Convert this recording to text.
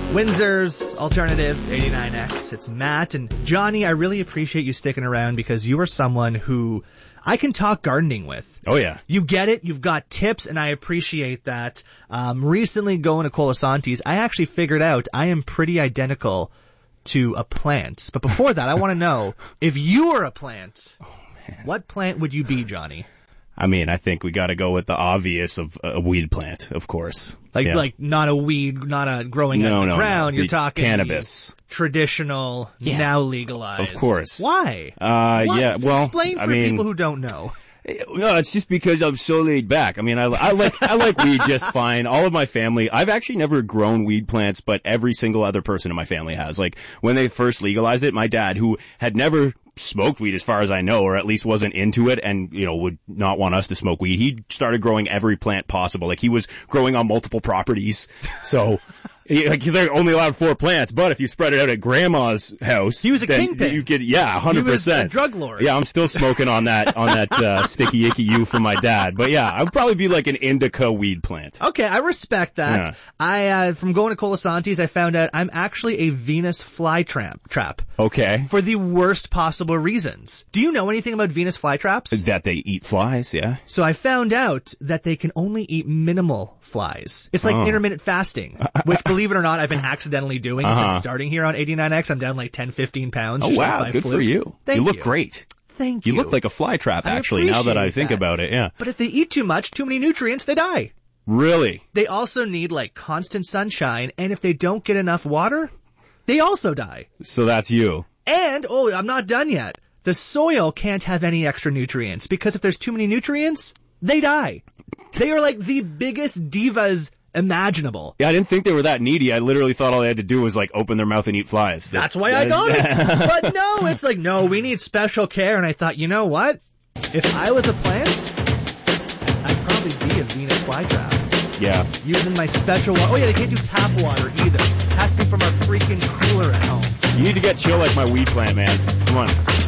Windsor's Alternative 89X. It's Matt and Johnny. I really appreciate you sticking around because you are someone who I can talk gardening with. Oh, yeah. You get it. You've got tips, and I appreciate that. Recently going to Colasanti's, I actually figured out I am pretty identical to a plant. But before that, I want to know, if you were a plant, what plant would you be, Johnny? I mean, I think we got to go with the obvious of a weed plant, of course. Like not a weed, not a growing out of the ground. You're talking cannabis. Traditional, now legalized. Of course. Why? Yeah, well, explain for people who don't know. No, it's just because I'm so laid back. I mean, I like weed just fine. All of my family, I've actually never grown weed plants, but every single other person in my family has. Like, when they first legalized it, my dad, who had never smoked weed as far as I know, or at least wasn't into it and, would not want us to smoke weed, he started growing every plant possible. Like, he was growing on multiple properties. So, he's like only allowed 4 plants, but if you spread it out at grandma's house, he was a kingpin. You could, 100%. He was a drug lord. Yeah, I'm still smoking on that sticky icky you from my dad. But yeah, I'd probably be like an indica weed plant. Okay, I respect that. Yeah. From going to Colasanti's, I found out I'm actually a Venus flytrap. Okay. For the worst possible reasons. Do you know anything about Venus flytraps? That they eat flies, yeah. So I found out that they can only eat minimal flies. It's like intermittent fasting, which, believe it or not, I've been accidentally doing since starting here on 89X. I'm down like 10, 15 pounds. Oh, wow. Good for you. Thank you. You look great. Thank you. You look like a fly trap, actually, now that I think about it, yeah. But if they eat too many nutrients, they die. Really? They also need, constant sunshine, and if they don't get enough water, they also die. So that's you. And, I'm not done yet. The soil can't have any extra nutrients, because if there's too many nutrients, they die. They are like the biggest divas imaginable. Yeah, I didn't think they were that needy. I literally thought all they had to do was open their mouth and eat flies. That's why I got it. But no, it's no, we need special care. And I thought, you know what? If I was a plant, I'd probably be a Venus flytrap. Yeah. Using my special water. Oh yeah, they can't do tap water either. It has to be from our freaking cooler at home. You need to get chill like my weed plant, man. Come on.